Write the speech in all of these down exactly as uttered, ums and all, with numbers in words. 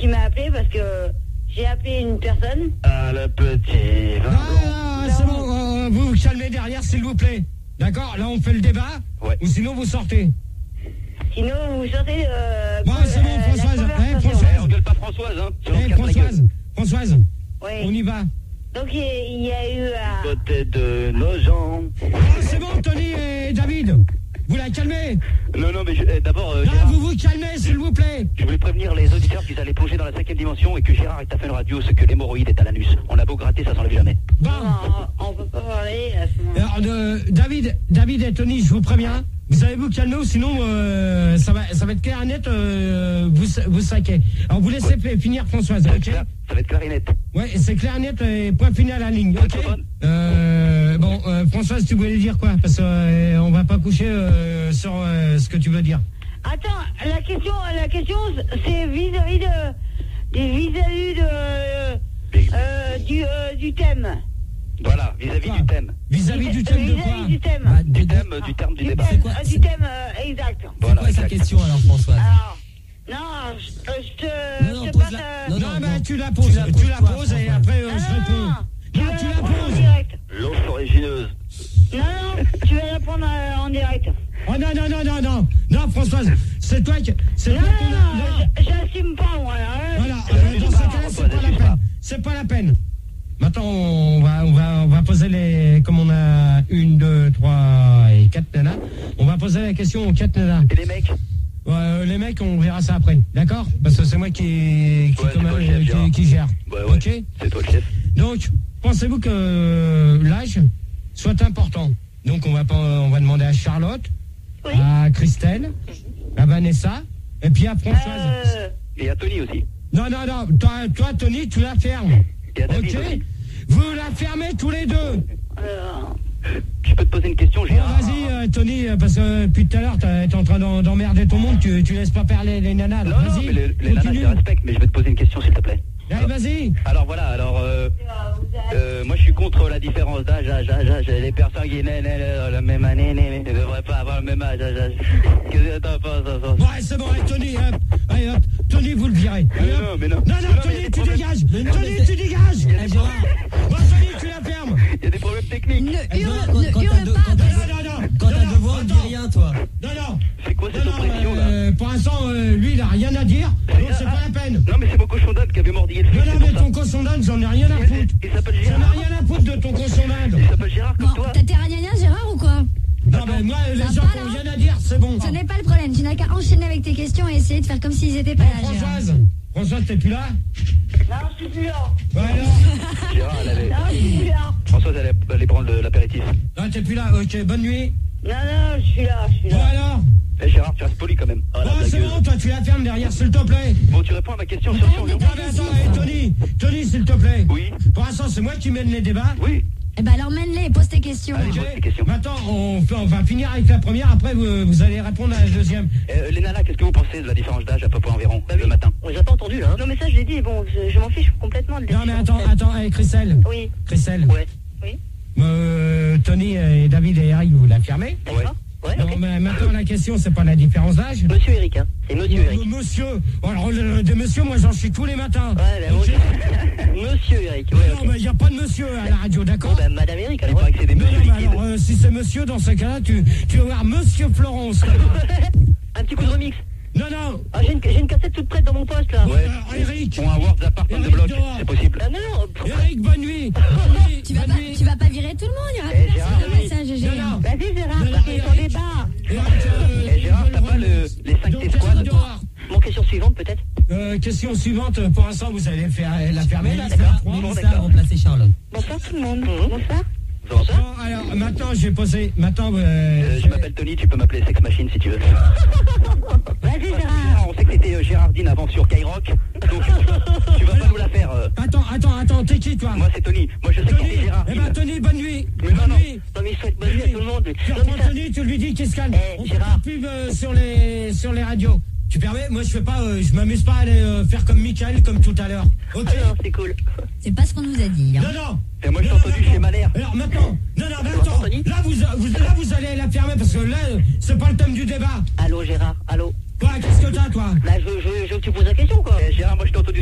qui m'a appelé parce que j'ai appelé une personne. Ah, le petit vin Ah, blanc. ah, c'est bon, euh, vous vous calmez derrière, s'il vous plaît. D'accord, là on fait le débat, Ouais. ou sinon vous sortez. Sinon, vous sortez. Euh, Bon, c'est bon, Françoise. Eh, Françoise. Eh, on gueule pas Françoise, hein. Sinon, on Eh, se casse la Françoise, gueule. Françoise, Oui. on y va. Donc, il, il y a eu. Euh, Côté de nos gens. Ah, c'est bon, Tony et David, vous la calmez. Non, non, mais je- eh, d'abord, euh, Là, Gérard, vous vous calmez, s'il vous plaît. je voulais prévenir les auditeurs qu'ils allaient plonger dans la cinquième dimension et que Gérard est à fait une radio, ce que l'hémorroïde est à l'anus. On a beau gratter, ça s'enlève jamais. Bon, non, on peut pas parler à ce moment. alors, euh, David, David et Tony, je vous préviens, vous allez vous calmer, sinon euh, ça, va, ça va être clair et net, euh, vous, vous saquez. Alors, vous laissez Ouais. finir Françoise, Ça va, ok? être clair, ça va être clair et net. Ouais, et c'est clair et net, et point final à la ligne, ok? Bonne. Euh, bon, euh, Françoise, tu voulais dire quoi? Parce qu'on euh, on va pas coucher euh, sur euh, ce que tu veux dire. Attends, la question, la question, c'est vis-à-vis de, vis-à-vis de, euh, du, euh, du thème. Voilà, vis-à-vis Quoi du thème. Vis-à-vis du thème de quoi? Vis-à-vis du thème. Bah, Du de- thème, euh, du terme du Du débat. thème, quoi euh, C'est- du thème euh, exact. C'est Voilà, quoi sa exact. question alors, François? Alors, non, je, euh, je te, Non, non, je te pose passe. la- euh, non, Non, non, bah non. tu la poses, Tu la tu poses, la toi, poses et François. après euh, non, je non, réponds. non, tu Non, vas tu la la prendre en poses. direct. L'offre origineuse. Non, non, tu vas la prendre euh, en direct. Oh non, non, non, non, non, non, Françoise, c'est toi qui. C'est Non, toi non, qu'on a- non, non. je- j'assume pas, moi. Hein. Voilà, Eh ben, euh, dans juste ce pas, cas-là, c'est Françoise, pas la juste peine. pas. C'est pas la peine. Maintenant, on va, on va, on va poser les. Comme on a une, deux, trois et quatre nanas, on va poser la question aux quatre nanas. Et les mecs? Ouais, euh, les mecs, on verra ça après, d'accord? Parce que c'est moi qui, qui, Ouais, c'est comme- toi le chef, qui- Gérard. qui gère. Ouais, ouais. Ok? C'est toi le chef. Donc, pensez-vous que euh, l'âge soit important? Donc, on va, pas- on va demander à Charlotte, Oui. à Christelle, à Vanessa, et puis à Françoise. Euh, Et à Tony aussi. Non, non, non, toi, toi, Tony, tu la fermes. Et à David Ok? aussi. Vous la fermez tous les deux. alors, Je peux te poser une question, Bon, Gérard? vas-y, euh, Tony, euh, parce que euh, depuis tout à l'heure, t'es t'es en train d'en- d'emmerder ton monde, tu, tu laisses pas parler les nanas. Non, alors non, vas-y, mais les, les nanas, je continue. les respecte, mais je vais te poser une question, s'il te plaît. Allez, vas-y. Alors voilà, alors euh, vous avez- euh, moi je suis contre la différence d'âge, âge, âge, âge. Les personnes qui naissent naissent la même année né, né, ne devraient pas avoir le même âge, âge, âge. Qu'est-ce que t'en penses, ça, ça? Bon, allez, c'est bon, allez, Tony, hop, allez, hop, Tony, vous le virez. Mais Allez, hop. non, mais non. Non, Mais non, non, mais il y a Tony, des tu problèmes. dégages. Mais non, Tony, mais tu dégages. Eh, Gérard, Bon, Tony, tu la fermes. Il y a des problèmes techniques. Ne eh, hurle, Gérard, quand- ne quand t'as hurle deux- pas. quand t'as- Non, non, non. Quand non, t'as non, deux voix, on dit attends. rien, toi. Non, non. C'est quoi cette Non, non, oppression là? euh, pour l'instant, euh, lui, il a rien à dire, donc c'est pas la peine. Non mais c'est mon cochon d'âne qui avait mordillé le Non, flic, non, c'est mais pour ça. ton cochon d'âne, j'en ai rien à Il- foutre. Il s'appelle J'en ai Gérard. rien à foutre de ton cochon d'âne. Il s'appelle Gérard comme Bon, toi. t'as tes ragnagnas, Gérard, ou quoi? Non, mais moi, les Ça gens va, qui ont là rien à dire, c'est bon. Ce n'est pas le problème. Tu n'as qu'à enchaîner avec tes questions et essayer de faire comme s'ils étaient pas Bon, là, Gérard. Françoise, Françoise, t'es plus là? Non, je suis plus là. Ouais, alors? Gérard, elle avait... Non, je suis plus là. Françoise, elle allait- allait prendre le- l'apéritif. Non, t'es plus là, ok, bonne nuit. Non, non, je suis là, je suis Bon, là. alors? Eh Gérard, tu restes poli quand même. Ah la Bon, c'est blagueuse. bon, toi, tu la fermes derrière, s'il te plaît. Bon, tu réponds à ma question sur Non, Survivre. mais attends, hey, Tony, Tony, s'il te plaît. Oui, Pour l'instant, c'est moi qui mène les débats. oui. Eh ben alors mène-les et pose tes questions. Allez, Ok. pose tes questions. Maintenant, on, fait- on va finir avec la première, après vous, vous allez répondre à la deuxième. Euh, les nanas, qu'est-ce que vous pensez de la différence d'âge à peu près environ le matin? J'ai pas entendu, hein. Non, mais ça, je l'ai dit, bon, je, je m'en fiche complètement de Non, mais attends, attends, hey, Christelle, Oui, Christelle, Ouais. oui, euh, Tony et David et Eric, vous l'affirmez? d'accord. Ouais, Non, ok. mais maintenant, la question, c'est pas la différence d'âge. Monsieur Eric, hein. C'est monsieur Euh, Eric. Monsieur, alors, le- des monsieur, moi, j'en suis tous les matins. Ouais, ben, Ok. moi, monsieur Eric, ouais, Non, ok. mais il n'y a pas de monsieur à la radio, d'accord? Bon, ben, madame Eric, Il alors. paraît que c'est des Non, monsieur non, mais liquides. alors, euh, si c'est monsieur, dans ce cas-là, tu, tu vas voir Monsieur Florence. Un petit coup de remix. Non, non. Ah, j'ai une, j'ai une cassette toute prête dans mon poste, là. Ouais. Alors, Eric, Pour un World Apart on the Eric block, dehors. c'est possible. Ah, non, non. pff, Eric, bonne nuit. Bonne nuit, Tu vas, bonne pas, nuit. tu vas pas virer tout le monde, il y aura Eh, plus Gérard, personne oui. à ça, G G. Non, non. Vas-y, Gérard, Non, non, parce qu'ils sont Eric. des bars. Eric, euh, Eh, Gérard, t'as pas le- les cinq donc, T-Squad Eric dehors. Bon, question suivante, peut-être. Euh, question suivante, pour l'instant, vous allez faire la fermer, là, Mélissa, c'est la trois. Mélissa a remplacé Charlotte. Bonsoir, tout le monde. Bonsoir. Bonsoir. Bon, alors, maintenant, je vais poser, maintenant, euh, Euh, je m'appelle Tony, tu peux m'appeler Sex Machine si tu veux. Vas-y, Gérard. Gérard, on sait que t'étais euh, Gérardine avant sur Skyrock, donc tu vas pas nous la faire. euh. attends, attends, attends, t'es qui, toi? Moi c'est Tony, moi je sais que Tony, t'es eh ben, Gérardine. Tony, bonne nuit. Mais non, bonne non. nuit. Non, mais il souhaite bonne nuit à tout le monde. Tu Non, reprends mais ça... Tony, tu lui dis qu'il se calme. Eh, On fait Gérard. pas de pub euh, sur les, sur les radios. Tu permets? Moi, je fais pas, euh, je m'amuse pas à aller euh, faire comme Michael, comme tout à l'heure. Ok? Ah non, c'est cool. C'est pas ce qu'on nous a dit. Hein. Non, non. Et moi je t'ai Non, entendu non, chez Malher. Alors maintenant, non, non, mais Tu m'entends, attends, Tony là vous, vous, là vous allez la fermer parce que là, c'est pas le thème du débat. Allô, Gérard, allô. Quoi, qu'est-ce que t'as, toi? Là, je veux, je veux, je veux que tu poses la question, quoi. Eh, Gérard, moi je t'ai entendu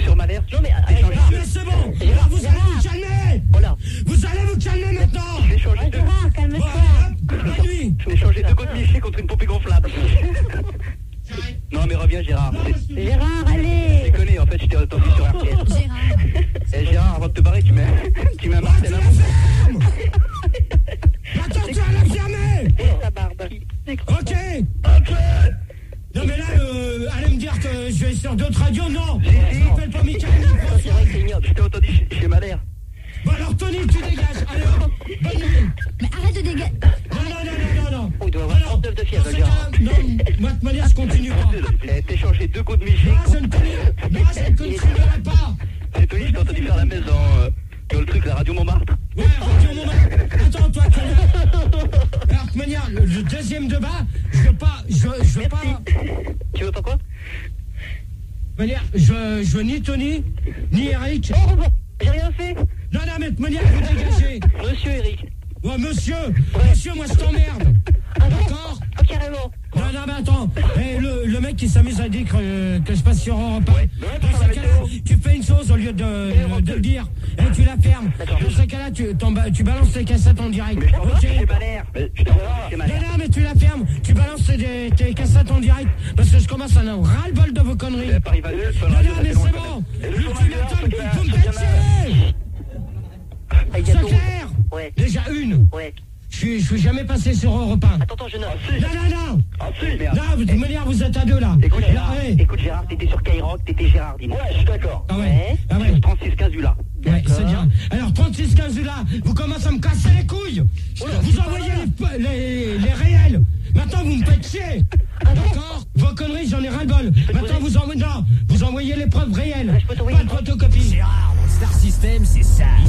calmer maintenant. Je vais changer Ah, de... Gérard, calme-toi. Bon, hop, bonne nuit. Je vais changer deux côtes Miché contre une poupée gonflable. Non mais reviens Gérard. C'est- Gérard, allez. Déconné, en fait, je t'ai entendu sur R T L. Gérard. Eh Gérard, avant de te barrer, tu mets, tu mets un Oh, Marcel tu la avant. fermes. Attends, tu vas la fermer. Ta barbe. Ok. Non mais là, euh, allez me dire que je vais sur d'autres radios, non. Je m'appelle pas Michael. C'est vrai que c'est ignoble, je t'ai entendu chez, chez Malher. Bon alors Tony, tu dégages. Allez, hop, bonne nuit. Mais arrête de dégager. Non, non, non, non, non, non. Oh, il doit avoir Non, non. trente-neuf de fièvre, Dans ce Gérard. cas, non, moi de toute manière, je continue pas. Eh, t'es changé deux côtes Miché. Non, je ne connais, non, je ne continuerai pas. C'est Tony, je t'ai entendu faire la messe dans, euh, dans le truc, la radio Montmartre. Ouais, radio moment. Attends, toi, tu alors, de toute manière, le, le deuxième de bas, je veux pas, je, je veux pas, de Tu veux pas quoi? toute manière, je, je veux ni Tony, ni Eric. Oh, bon, j'ai rien fait. Non, non, mais de toute manière, vous dégagez. Monsieur Eric. Ouais, monsieur, monsieur, moi, je t'emmerde. D'accord? Ah, carrément. Non, non, mais attends, eh, le, le mec qui s'amuse à dire que, euh, que je passe sur Europe un, Ouais. dans ce cas-là, tu fais une chose au lieu de, de, de le dire, et tu la fermes. Dans ce cas-là, tu, t'en ba- tu balances tes cassettes en direct. Mais je t'ai entendu Ok? chez Malher. Mais je t'ai entendu chez Non, Malher. non, mais tu la fermes, tu balances tes, tes cassettes en direct, parce que je commence à en avoir ras-le-bol de vos conneries. Eh, Paris vingt-deux, sur Non, la radio, non, ça mais fait loin, c'est quand bon, même. l'ultimatum, vous me faites chier. C'est clair? Ouais. Déjà une. Ouais. Je suis, je suis jamais passé sur Europe un. Attends, attends, je note. Non, non, non. Ah si, merde. Non, de toute manière, vous êtes à deux, là. Écoute Là, Gérard, ouais. écoute Gérard, t'étais sur Skyrock, t'étais Gérardine. Ouais, je suis d'accord. Ah ouais, ah ouais. Sur trente-six quinze là. Ouais, c'est bien. Alors, trente-six quinze là, vous commencez à me casser les couilles. Vous envoyez les, les, les réels. Maintenant, vous me faites chier. D'accord? Vos conneries, j'en ai ras-le-bol. Maintenant, vous envoyez, non, vous envoyez les preuves réelles. Pas de photocopie. Gérard, dans le Star System, c'est ça.